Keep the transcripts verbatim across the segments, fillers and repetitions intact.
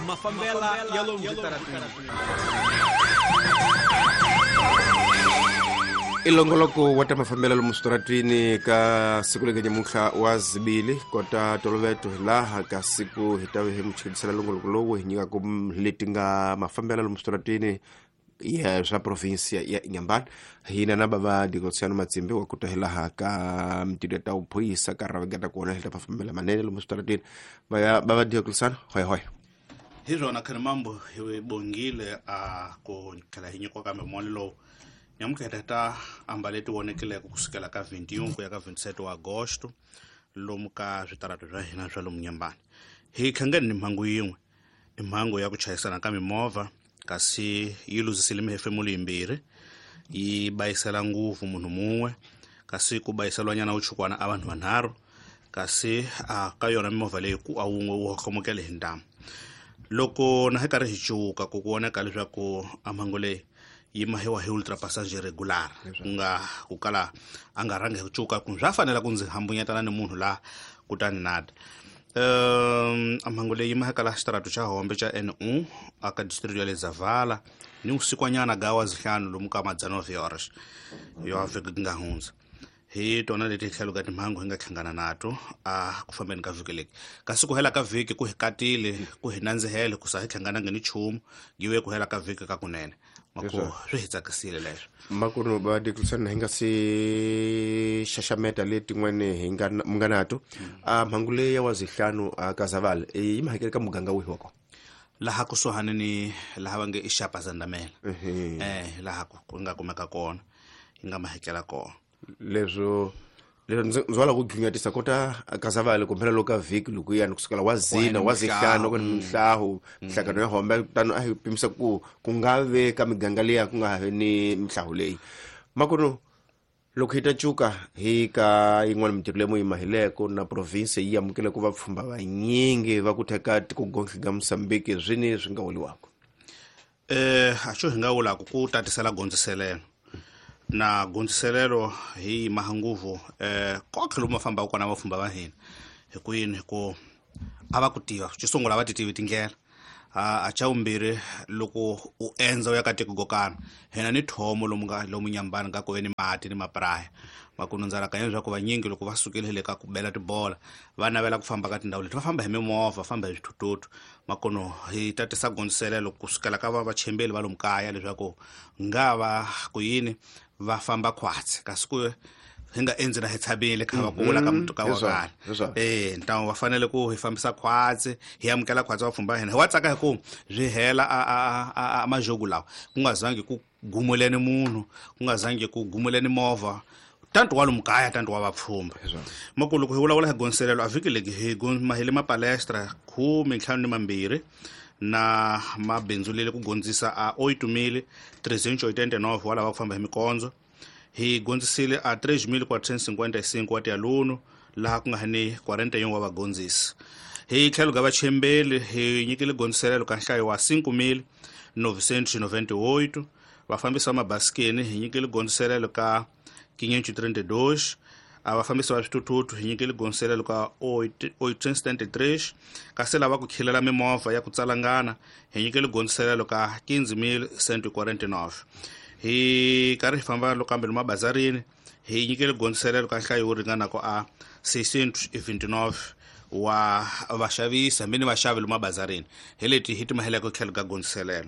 Mafambela ya Longo Taratini. Ilongoloko wata mafambela lumustoratini ka siku lenye mukha wazibili kota tolovetu hilaha ka siku hitawe he mchikidisala longoloko lowe hinyika kumlitinga mafambela lumustoratini ya za provinsia ya Inhambane hina na baba Diocleciano Matsimbe wakuta hilaha ka mtidu ta upoisa ka ravagata kuona hita mafambela manene lumustoratini baba Diocleciano hoi hoi hizo nakana mambo hiwe bongile a ko kala hinyo kwa kame mwalilo nyamuka tata ambaletu wonekele kukusikela ka vinte e um kuya ka vinte e sete wa agosto lomuka zvitaratu zva hina zva lomunyambani hi khangani ni mhangu yin'we imhangu ya kuchayisana ka mimova kasi yiluzisile mihefemulo yimbirhi yi bayisela nguvu munhu mumwe kasi ku bayiselwa nyana uchukwana abantu vanharhu kasi a ka yona mimova leyi ku a wun'we wu khomokele hi ntamu loko na hi karhi hi cuka ku kuoneka leswaku a mhangu leyi yi mahiwa hi ultra passage regular ku nga ku kala a nga rhangi hi cuka ku swa fanela ku ndzi hambunyetana ni munhu la kutani nada um a mhangu leyi yi mahaka la xitaratu xa hombe xa N U aka district ya le Zavala ni usikwanyana gawa zihlanu lomu ka madzanove horas yo avhiki nga hundza hi tona leti tlhelo ka timhangu hi nga khangana nato a ku fambeni ka vhiki leki kasi ku hela ka vhiki ku hi katile ku hi nandzihele ku sa hi khangana ngeni chumu giwe ku hela ka vhiki ka kunene mako swi hi tsakisile leswo makunu ba Diocleciano hinga si shashameta leti n'wane hinga munganato a mhangu leyi ya wazihlanu a ka Zavala yi mahakele ka muganga wihi wako laha ku sohane ni laha va nge i Shapa Zandamela eh laha ku nga kumeka kona yi nga mahakela kona leswo leswo ndzwala ku ginyatisa kota ka Zavala kumphela loka vhiki loko yani kusukela wazina wazihlanu ku mhlahu mhlakano ya hombe tano a hi pimisa ku ku nga ve ka miganga leyi ku nga ni mhlahu leyi makunu loko hita cuka hi ka yin'wana mitirho leyi mo yi mahileko na province yi amukele ku vapfhumba vanyingi va ku theka tiko gonki ga Mozambique zwini swi nga woliwako eh a xo hi nga wula ku tatisela gondziselelo na gondziselelo hi mahanguvu eh kokhe lomu famba kona vapfhumba va hina hi ku yini ku ava ku tiva xi sungula va titivi tindlela a cha umbirhi loko u enza u ya ka tiko gokana hina ni thomo lomu nga lomu Nyambani ka ku ve ni mati ni mapraya makunu ndzara ka yenzwa ku vanyingi loko va sukile le ka ku bela tibola va navela ku famba ka tindhawu leti va famba hi mimovha va famba hi swithuthuthu makunu hi tatisa gondziselelo ku sukela ka va vachembeli va lomu kaya leswaku nga va ku yini va famba khwatsi kasi ku hi nga enzi na hi tshabile kha va kula ka mutuka wa kana eh ntawo va fanele ku hi fambisa khwatsi hi amukela khwatsi va pfumba hina hi wa tsaka hi ku byi hela a a a majogu lawa ku nga zangi ku gumuleni munhu ku nga zangi ku gumuleni movha tanto wa lumkaya tanto wa vapfhumba makulu ku hi vulavula hi gonselelo a vhiki leki hi mahile mapalestra khume ntlhanu ni mambirhi na mabindzu lele ku gondzisa a eight mil trezentos e oitenta e nove wala va ku famba hi mikondzo hi gondzisile a três mil quatrocentos e cinquenta e cinco wa tialuno laha ku nga hani quarenta e um wa vagondzisi hi tlhelo ga vachembeli hi nyikile gondziselelo ka nhlayo wa cinco mil novecentos e noventa e oito vafambisi va mabasikeni hi nyikile gondziselelo ka quinhentos e trinta e dois a vafambisi va swithuthuthu hi nyikile gondziselelo ka oitocentos e setenta e três kasi lava ku khilela mimovha ya ku tsalangana hi nyikile gondziselelo ka quinze mil cento e quarenta e nove hi karhi hi famba loko kambe mabazarini hi nyikile gondziselelo ka nhlayo wo ringanako a seiscentos e vinte e nove wa vaxavisi hambi ni vaxavi lomu mabazarini hi leti hi timaheleko tlhelo ka gondziselelo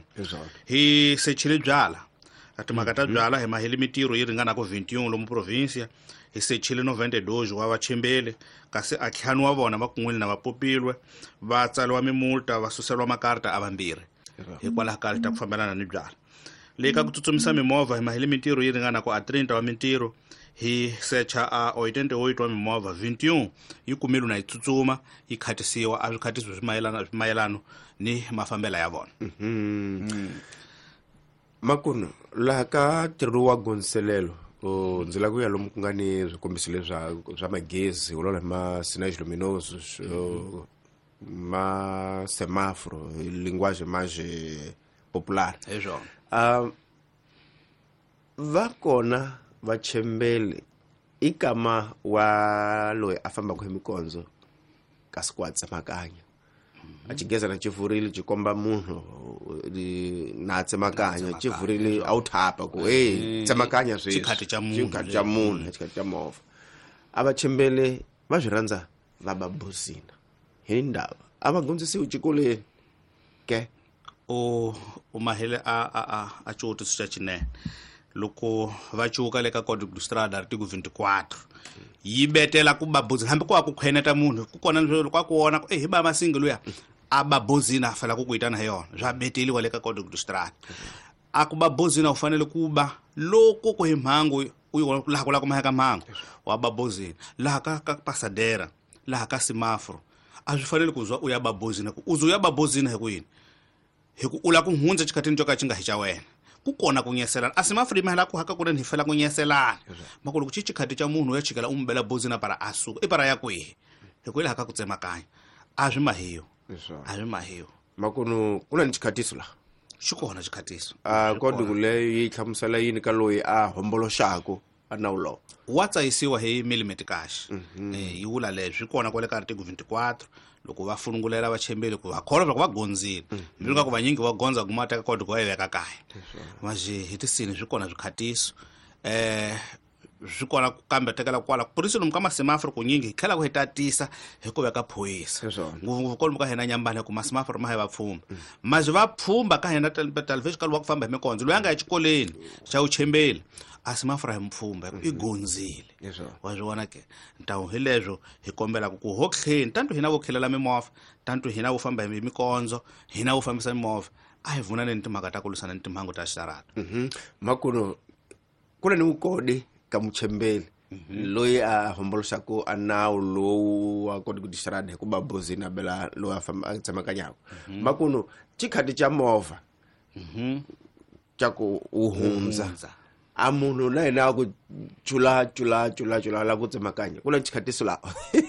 hi sechile byala timhaka ta byala hi maheli mitirho yi ringanako vinte e um lomu provincia hi sechile noventa e dois wa vachembeli kasi a ntlhanu wa vona va kun'wini na vapopilwe va tsaliwa mimulta va suseliwa makarita a vambirhi hikwalaho ka ta ku fambelana ni byala leyi ka ku tsutsumisa mimovha hi maheli mitirho yi ringanako a thirty wa mitirho hi secha a oitenta-e-oito wa mimovha vinte e um yi kumile na yi tsutsuma yi khatisiwa a swikhatisi swi mayelano ni mafambela ya vona makunu laha ka tirho wa gondziselelo ndzi la ku ya lomu ku nga ni swikombiso leswa swa magezi u lola hi ma-sinage luminosos ma semáforo linguagem mais popular um va kona vachembeli ikama wa loyi a fambaka hi mikondzo kasi ku tsemakanya achigeza na chivurile chikomba munhu na tsemakanya chivurile authapa ku hey tsemakanya sweswi Chikhati cha munhu. chikhati cha munhu chikhati cha movha avachembele va swi rhandza va babuzina hi ndava a va gondzisiwi xikolweni ke o o mahele a a a a choti swa chinene loko va cuka le ka Código de Estrada artigo vinte-quatro yi betela ku babuzina hambi ku va ku khweneta munhu ku kona leswo kwa kuona eh hi ba masingi luya a babuzina fela ku kuitana hi yona swa beteliwa le ka Código de Estrada a ku babuzina u fanele ku ba loko ku hi mhangu u laha ku la ku maheka mhangu wa babuzina laha ka ka pasadera laha ka semaforo a swi fanele ku zwa u ya babuzina ku uzu ya babuzina hi ku yini hi ku ula ku hundza chikhatini joka chinga hi cha wena ku kona ku nyeselana a semaforo imahela ku haka ku ri fela ku nyeselana makolo ku chikhati cha munhu ya chikela umbela buzina para asuka i para ya kwihi hi ku laha ka ku tsemakanya a swi mahiyo a swi mahiyo makuno kuna ni chikhatiso la xi kona xikhatiso a Código leyi yi hlamusela yini ka loyi a homboloxaku a nawu lowu wa tsayisiwa hi millimeter kaxe eh yi vula leswi kona kwale ka artigo vinte-quatro loko va funungulela vachembeli ku va kholo va gondzile mbi nga ku vanyingi va gondza ku mata ka Código wa yiveka kaya maji hi tisini swi kona swikhatiso eh swi kona kambe tekela kwala polisi lomu ka masemaforo ku nyingi hi tlhela ku hi tatisa hi ku veka phoyisa ngopfu kwalomu ka hina nyambane ku masemaforo ma hi va pfumba maji va pfumba ka hina talvez ka loko ku famba hi mikondzo loyi a nga ya xikoleni xa uchembeli a semaforo hi mpfumba i gondzile wa swi vona ke ntawu hi leswo hi kombela ku ho tlheni tanto hina vo khelela mimovha tanto hina vo famba hi mikondzo hina vo fambisa mimovha a hi vunaneni timhaka ta ku lwisana ni timhangu ta xitarata makuno kuna ni vukode ka muchembeli loyi a homboloxaku a nawu lowu wa Código de Estrada hi ku babuzina bela loyi a famba a tsemakanyako makuno chikhati cha movha cha ku u hundza a munhu na yena ku chula chula chula chula la ku tsemakanya kuna chikhatiso la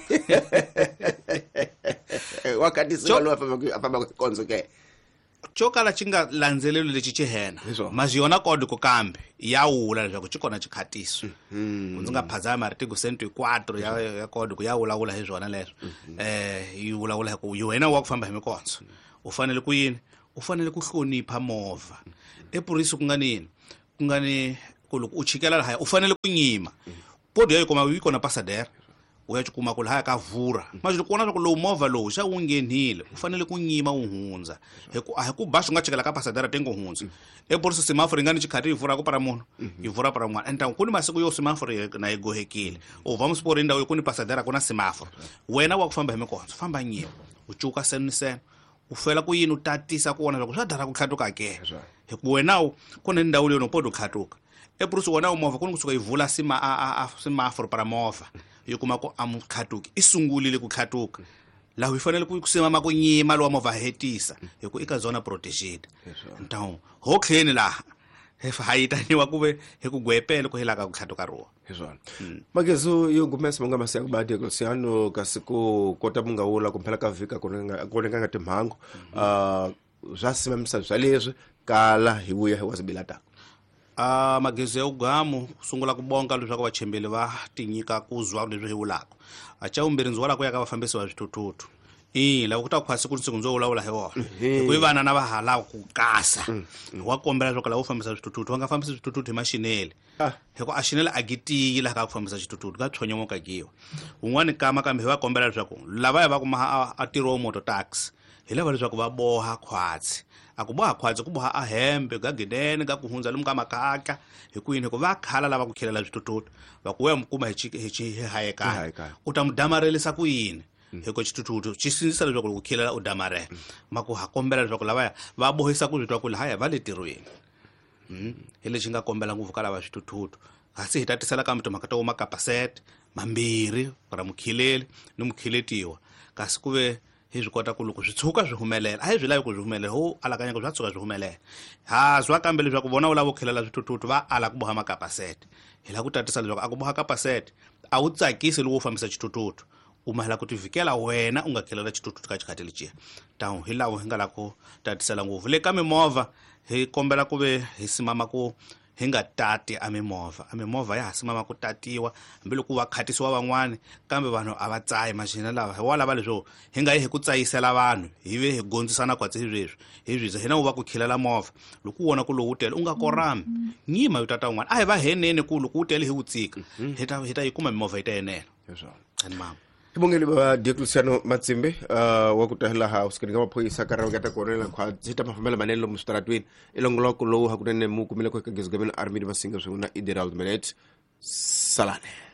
wakati swa lo afamba afamba konzo ke chokala chinga landzelelo lexi chi hena mazi yona Código kambe ya wula leswaku chi kona chikhatiso ndzi nga phazama artigo cento e quatro ya ya Código ya wula wula hi zwona leswo eh yi wula wula ku wena wa ku famba hi mikondzo u fanele ku yini u fanele ku hlonipha movha epolisi ku nga nini ku nga ni ku loko u chikela laha u fanele ku nyima podi ya ikoma yi kona pasadera u ya chikuma ku laha ka vura maji loko wona ku lowu movha lowu xa wu nghenile u fanele ku nyima u hundza hi ku a hi ku basho nga chikela ka pasadera tengo hundza epolisi semaforo nga ni chikhati yi vura ku para munhu yi vura para n'wana enta ku ni masiku yo semaforo na yi gohekile u va muspori ndawu ku ni pasadera ku na semaforo wena wa ku famba hi mikondzo famba nyima u cuka seni seni u fela ku yini u tatisa ku wona loko swa dara ku khatuka ke hi ku wena ku ni ndawu leyo no podo khatuka epolisi wona u movha ku ni kusuka yi vula sima a a semaforo para movha yi kuma ku amu khatuki i sungulile ku khatuka laha yi fanele ku simama ku nyima lo movha hetisa hi ku ika zona protected ntawu ho tlheni laha he hayitaniwa ku ve hi ku gwepele ku hilaka ku khatuka ro hiswona magezo yo gumesa munga masiya ku badi ku siyano kasi ku kota munga wula ku phela ka vika ku nga nga timhangu uh swa simamisa swa leswi kala hi vuya hi wasibila a magezi ya ugamu sungula ku bonga leswaku vachembeli va tinyika ku zwa leswi hi vulaka a cha umbirhi ndzi vona ku ya ka vafambisi va swithuthuthu i la ku ta khwasi ku nsiku ndzo vulavula hi wona ku i vana na va hala ku kasa wa kombela leswaku la u fambisa swithuthuthu va nga fambisi swithuthuthu hi mashinele hi ku a xinele a gitiyi laha ka ku fambisa xithuthuthu ka tshonyo mo kagiwa un'wani kama kambe hi va kombela leswaku lava ya va kuma a tiro moto taxi hi lava leswaku va boha khwatsi a ku boha khwatsi ku boha a hembe ga gidene ga ku hundza lomu ka makaka hi ku yini ku va khala lava ku khilela swithuthuthu va ku ya mukuma hi hi hayeka u ta mudamarelisa ku yini hi ku xithuthuthu xi sindzisa leswaku ku khilela u damarela ma ku ha kombela leswaku lava va bohisa ku zwitwa ku lahaya va le tirweni hi lexi nga kombela ngopfu ka lava swithuthuthu kasi hi tatisela ka mito makata wo makapasete mambirhi para mukhileli ni mukhiletiwa kasi ku ve hi swi kota ku loko swi tshuka swi humelela a hi swi lavi ku swi humelela ho alakanya ku swi tshuka swi humelela ha swa kambe leswaku vona u lava ku khilela swithuthuthu va ala ku boha makapasete hi la ku tatisa leswaku a ku boha kapasete a wu tsakisi loko u fambisa xithuthuthu u mahela ku tivikela wena u nga khilela xithuthuthu ka xikhati lexiya tawu hi lawo hi nga la ku tatisela ngopfu le ka mimovha hi kombela ku ve hi simama ku hi nga tati a mimovha a mimovha ya ha simama ku tatiwa hambiloko va khatisiwa van'wani kambe vanhu a va tsayi machina lava hi wa lava leswo hi nga yi hi ku tsayisela vanhu hi ve hi gondzisana kwatsi hi leswi hi byiza hina u va ku khilela movha loko u vona ku lowu tele u nga korami nyima yo tata un'wana a hi va henene ku loko u tele hi wu tsika hi ta hi ta yi kuma mimovha yi ta yenela and mama Ibongeli ba Diocletiano Matsimbe uh wa kutahela house kini kama phoyisa ka ra ta konela khwa zita mafamela manelo mu stratweni ilongolo ko lo hakunene mu kumile ko ka gezgamela army ba singa swona ideal minute salane